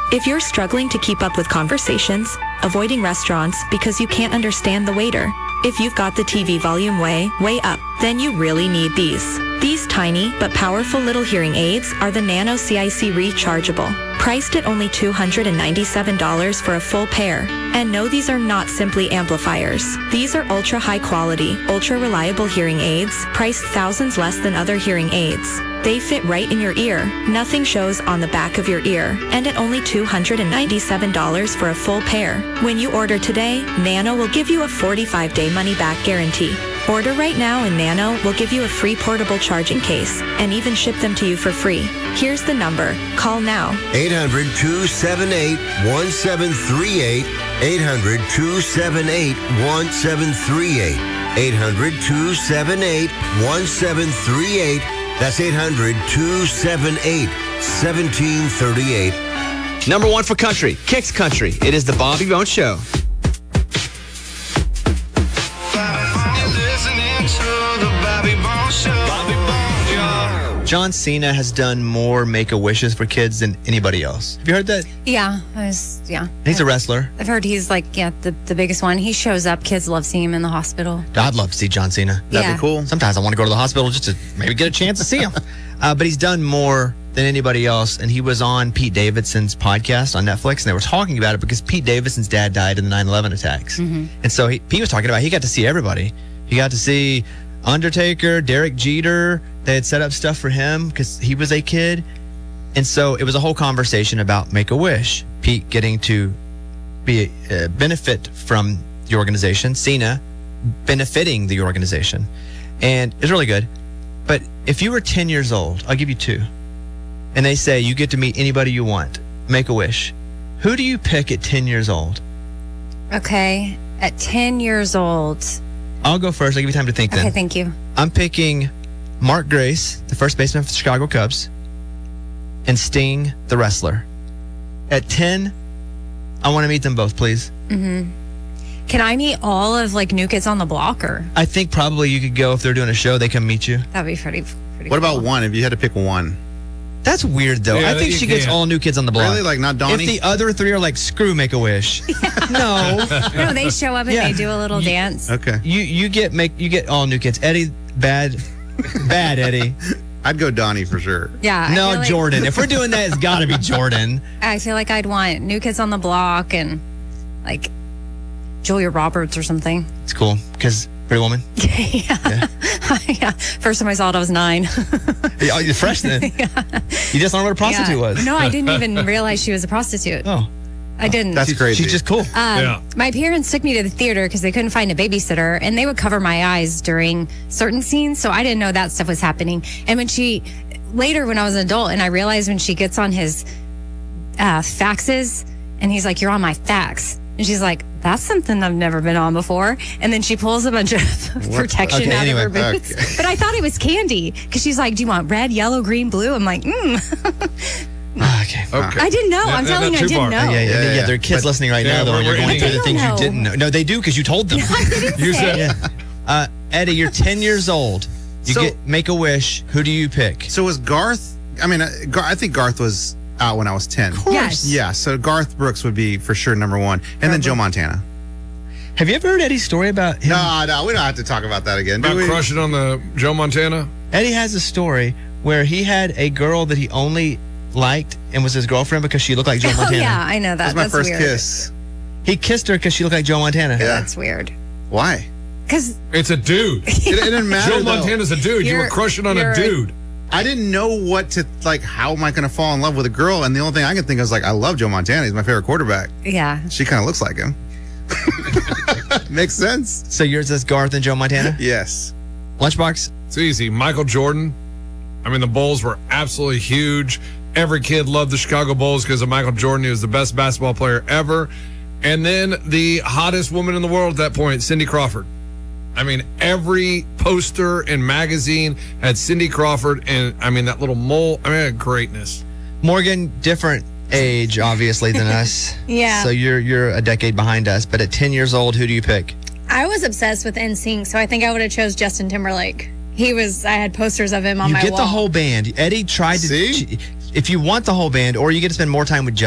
If you're struggling to keep up with conversations, avoiding restaurants because you can't understand the waiter, if you've got the TV volume way up, then you really need these. These tiny but powerful little hearing aids are the Nano CIC Rechargeable, priced at only $297 for a full pair. And no, these are not simply amplifiers. These are ultra high quality, ultra reliable hearing aids, priced thousands less than other hearing aids. They fit right in your ear. Nothing shows on the back of your ear. And at only $297 for a full pair. When you order today, Nano will give you a 45-day money-back guarantee. Order right now and Nano will give you a free portable charging case and even ship them to you for free. Here's the number. Call now. 800-278-1738. 800-278-1738. 800-278-1738. That's 800-278-1738. Number one for country, Kicks Country. It is the Bobby Bones Show. John Cena has done more Make-A-Wishes for kids than anybody else. Have you heard that? Yeah. He's a wrestler. I've heard he's like, the biggest one. He shows up. Kids love seeing him in the hospital. I'd love to see John Cena. That'd be cool. Sometimes I want to go to the hospital just to maybe get a chance to see him. But he's done more than anybody else. And he was on Pete Davidson's podcast on Netflix, and they were talking about it because Pete Davidson's dad died in the 9/11 attacks. Mm-hmm. And so he was talking about he got to see everybody. He got to see Undertaker, Derek Jeter. They had set up stuff for him because he was a kid. And so it was a whole conversation about Make-A-Wish. Pete getting to be benefit from the organization. Cena benefiting the organization. And it's really good. But if you were 10 years old, I'll give you two. And they say you get to meet anybody you want. Make-A-Wish. Who do you pick at 10 years old? Okay. At 10 years old. I'll go first. I'll give you time to think then. Okay, thank you. I'm picking Mark Grace, the first baseman for the Chicago Cubs, and Sting, the wrestler. At 10, I want to meet them both, please. Mm-hmm. Can I meet all of like New Kids on the Block, or? I think probably you could go if they're doing a show. They come meet you. That'd be pretty What about one? If you had to pick one. That's weird, though. Yeah, I think she gets all New Kids on the Block. Really? Like not Donnie? If the other three are like, screw Make-A-Wish. No. No, they show up and they do a little dance. Okay. You get all New Kids. Eddie, bad Eddie. I'd go Donnie for sure. Yeah. No, like, Jordan. If we're doing that, it's got to be Jordan. I feel like I'd want New Kids on the Block and like Julia Roberts or something. It's cool because Pretty Woman. Yeah. First time I saw it, I was 9. You're fresh then. Yeah. You just don't know what a prostitute was. No, I didn't even realize she was a prostitute. Oh. I didn't. That's crazy. She's just cool. My parents took me to the theater because they couldn't find a babysitter, and they would cover my eyes during certain scenes, so I didn't know that stuff was happening. And later when I was an adult, and I realized when she gets on his faxes, and he's like, "You're on my fax," and she's like, "That's something I've never been on before." And then she pulls a bunch of protection out of her boots. Okay. But I thought it was candy because she's like, "Do you want red, yellow, green, blue?" I'm like, Okay. I didn't know. I'm telling you, I didn't know. Yeah. There are kids listening right now, though, and you're going through the things you didn't know. No, they do because you told them. I didn't say. Eddie, you're 10 years old. You get Make-A-Wish. Who do you pick? So was Garth? I mean, I think Garth was out when I was 10. Of course. Yes. Yeah. So Garth Brooks would be for sure number one, and then Joe Montana. Have you ever heard Eddie's story about him? No, we don't have to talk about that again. About crushing on the Joe Montana? Eddie has a story where he had a girl that he only liked and was his girlfriend because she looked like Joe Montana. Oh, yeah, I know that. That was my That's first weird. kiss. He kissed her because she looked like Joe Montana. Yeah. That's weird. Why? Because It's a dude. It didn't matter. Joe Montana's a dude. You were crushing on a dude. I didn't know what to, like, how am I going to fall in love with a girl? And the only thing I could think of was, like, I love Joe Montana. He's my favorite quarterback. Yeah. She kind of looks like him. Makes sense. So yours is Garth and Joe Montana? Yes. Lunchbox? It's easy. Michael Jordan. I mean, the Bulls were absolutely huge. Every kid loved the Chicago Bulls because of Michael Jordan. He was the best basketball player ever. And then the hottest woman in the world at that point, Cindy Crawford. I mean, every poster and magazine had Cindy Crawford and, I mean, that little mole. I mean, greatness. Morgan, different age, obviously, than us. Yeah. So you're a decade behind us. But at 10 years old, who do you pick? I was obsessed with NSYNC, so I think I would have chose Justin Timberlake. I had posters of him on my wall. You get the whole band. Eddie tried to... See? If you want the whole band, or you get to spend more time with